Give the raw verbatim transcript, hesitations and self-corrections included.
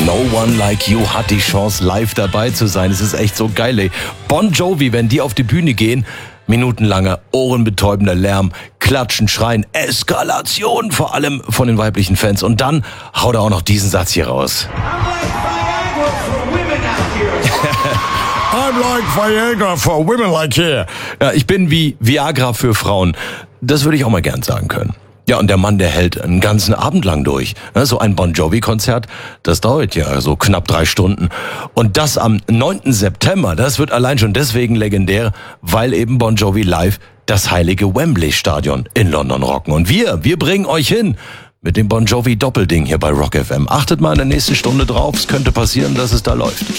No One Like You hat die Chance, live dabei zu sein. Es ist echt so geil, ey. Bon Jovi, wenn die auf die Bühne gehen, minutenlanger, ohrenbetäubender Lärm, Klatschen, Schreien, Eskalation, vor allem von den weiblichen Fans. Und dann haut er auch noch diesen Satz hier raus. I'm like Viagra for women like here. Ja, ich bin wie Viagra für Frauen. Das würde ich auch mal gern sagen können. Ja, und der Mann, der hält einen ganzen Abend lang durch. So ein Bon Jovi-Konzert, das dauert ja so knapp drei Stunden. Und das am neunten September, das wird allein schon deswegen legendär, weil eben Bon Jovi live das heilige Wembley-Stadion in London rocken. Und wir, wir bringen euch hin mit dem Bon Jovi-Doppelding hier bei Rock F M. Achtet mal in der nächsten Stunde drauf, es könnte passieren, dass es da läuft.